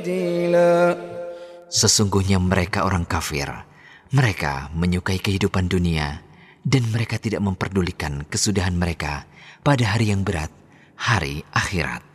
Sesungguhnya mereka orang kafir. Mereka menyukai kehidupan dunia dan mereka tidak memperdulikan kesudahan mereka pada hari yang berat, hari akhirat.